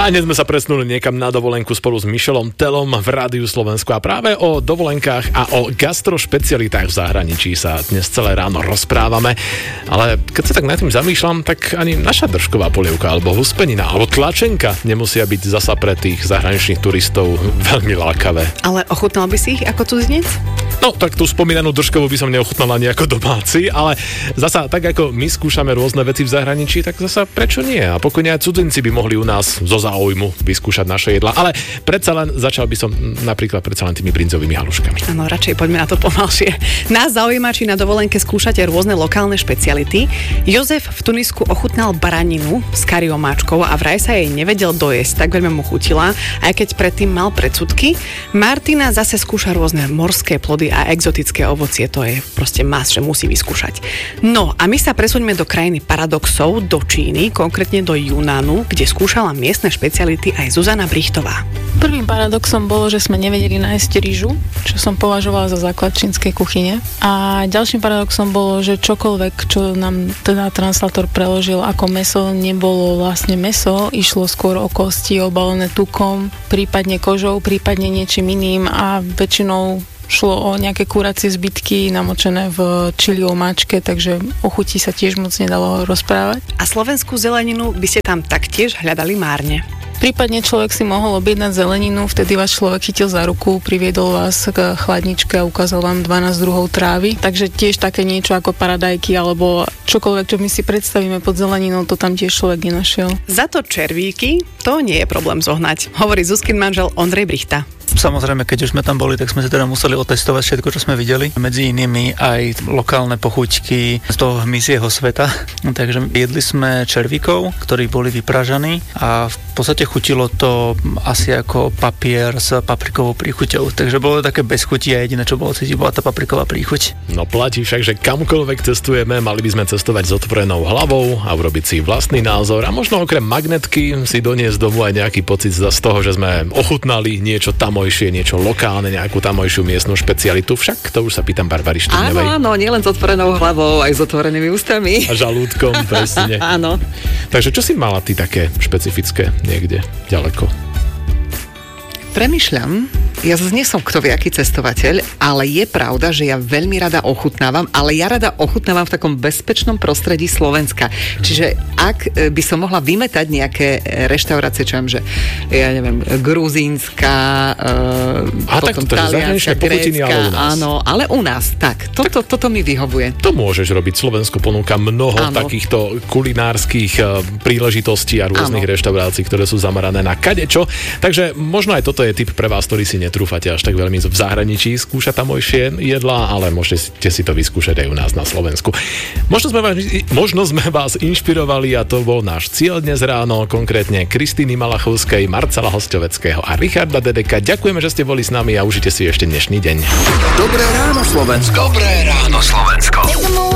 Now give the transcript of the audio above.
A dnes sme sa presnuli niekam na dovolenku spolu s Michelom Telom v Rádiu Slovensko a práve o dovolenkách a o gastrošpecialitách v zahraničí sa dnes celé ráno rozprávame. Ale keď sa tak nad tým zamýšľam, tak ani naša držková polievka alebo huspenina alebo tlačenka nemusia byť zasa pre tých zahraničných turistov veľmi lákavé. Ale ochutnal by si ich ako cudzinec? No, tak tú spomínanú držkovú by som neochutnal ani ako domáci, ale zasa tak ako my skúšame rôzne veci v zahraničí, tak zasa prečo nie? A pokojne aj cudzinci by mohli u nás zo záujmu vyskúšať naše jedlá. Ale predsa len začal by som napríklad tými brinzovými haluškami. Áno, radšej poďme na to pomalšie. Nás zaujíma, či na dovolenke skúšate rôzne lokálne špeciality. Jozef v Tunisku ochutnal baraninu s kariomáčkou a vraj sa jej nevedel dojesť, tak veľmi mu chutila, aj keď predtým mal predsudky. Martina zase skúša rôzne morské plody a exotické ovocie, to je proste must, že musí vyskúšať. No a my sa presuňme do krajiny paradoxov, do Číny, konkrétne do Junánu, kde skúšala miestne špeciality aj Zuzana Brichtová. Prvým paradoxom bolo, že sme nevedeli nájsť rýžu, čo som považovala za základ čínskej kuchyne. A ďalším paradoxom bolo, že čokoľvek, čo nám teda translator preložil ako mäso, nebolo vlastne mäso, išlo skôr o kosti obalené tukom, prípadne kožou, prípadne niečím iným a väčšinou šlo o nejaké kuracie zbytky namočené v čili omáčke, takže o chuti sa tiež moc nedalo rozprávať. A slovenskú zeleninu by ste tam taktiež hľadali márne. Prípadne človek si mohol objednať zeleninu, vtedy vás človek chytil za ruku, priviedol vás k chladničke a ukázal vám 12 druhov trávy. Takže tiež také niečo ako paradajky alebo čokoľvek, čo my si predstavíme pod zeleninou, to tam tiež človek nenašiel. Za to červíky, to nie je problém zohnať, hovorí Zuzkin manžel Ondrej Brichta. Samozrejme, keď už sme tam boli, tak sme si teda museli otestovať všetko, čo sme videli. Medzi inými aj lokálne pochuťky z toho hmyzieho sveta. Takže jedli sme červíkov, ktorí boli vypražaní a v podstate chutilo to asi ako papier s paprikovou príchuťou. Takže bolo také bez chuti a jediné, čo bolo cítiť, bola tá papriková príchuť. No platí však, že kamkoľvek cestujeme, mali by sme cestovať s otvorenou hlavou a urobiť si vlastný názor a možno okrem magnetky si doniesť domov aj nejaký pocit z toho, že sme ochutnali niečo tamojšie, niečo lokálne, nejakú tamojšiu miestnu špecialitu. Však to už sa pýtam Barbary Štyrňovej. Áno, nielen s otvorenou hlavou, aj s otvorenými ústami. A žalúdkom, presne. Áno. Takže čo si mala ty také špecifické niekde ďaleko? Premýšľam, ja zase nie som kto vie aký cestovateľ, ale je pravda, že ja veľmi rada ochutnávam, ale ja rada ochutnávam v takom bezpečnom prostredí Slovenska. Čiže ak by som mohla vymetať nejaké reštaurácie, čo že ja neviem, gruzínska, potom talianska, grécka, áno, ale u nás, tak. Toto mi vyhovuje. To môžeš robiť. Slovensko ponúka mnoho takýchto kulinárskych príležitostí a rôznych reštaurácií, ktoré sú zamerané na kadečo. Takže možno aj toto je tip pre vás, ktorý si netrúfate až tak veľmi v zahraničí skúšať tamojšie jedlá, ale môžete si to vyskúšať aj u nás na Slovensku. Možno sme vás inšpirovali a to bol náš cieľ dnes ráno, konkrétne Kristýny Malachovskej, Marcela Hosťoveckého a Richarda Dedeka. Ďakujeme, že ste boli s nami a užite si ešte dnešný deň. Dobré ráno Slovensko. Dobré ráno Slovensko.